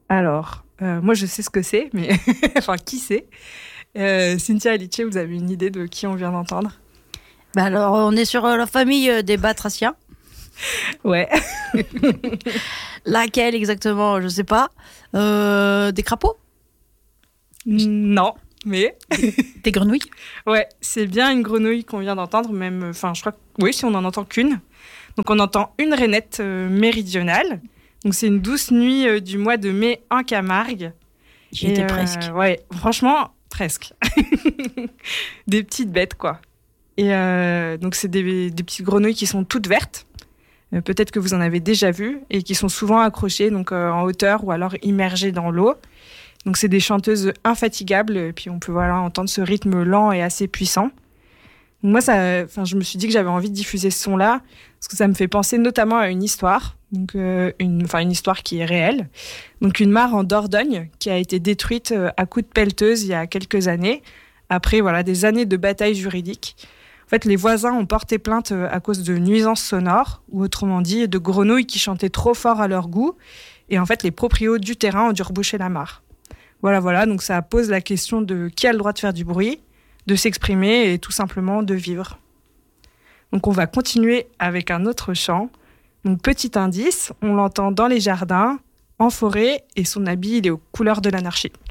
Alors, moi je sais ce que c'est, mais enfin qui c'est? Cynthia et Litchi, vous avez une idée de qui on vient d'entendre? Alors, on est sur la famille des batraciens. Ouais. Laquelle exactement, je sais pas. Des crapauds? Non, mais Des grenouilles? ouais, c'est bien une grenouille qu'on vient d'entendre, même, enfin je crois que oui, si on n'en entend qu'une. Donc on entend une rainette méridionale. Donc c'est une douce nuit du mois de mai en Camargue. J'y étais presque. Ouais, franchement, presque. Des petites bêtes, quoi. Et donc c'est des petites grenouilles qui sont toutes vertes. Peut-être que vous en avez déjà vu et qui sont souvent accrochées donc, en hauteur ou alors immergées dans l'eau. Donc c'est des chanteuses infatigables et puis on peut entendre ce rythme lent et assez puissant. Donc moi, je me suis dit que j'avais envie de diffuser ce son-là parce que ça me fait penser notamment à une histoire, donc une histoire qui est réelle. Donc une mare en Dordogne qui a été détruite à coups de pelleteuse il y a quelques années, après des années de bataille juridique. En fait, les voisins ont porté plainte à cause de nuisances sonores, ou autrement dit, de grenouilles qui chantaient trop fort à leur goût. Et en fait, les proprios du terrain ont dû reboucher la mare. Voilà, donc ça pose la question de qui a le droit de faire du bruit, de s'exprimer et tout simplement de vivre. Donc on va continuer avec un autre chant. Donc petit indice, on l'entend dans les jardins, en forêt, et son habit il est aux couleurs de l'anarchie.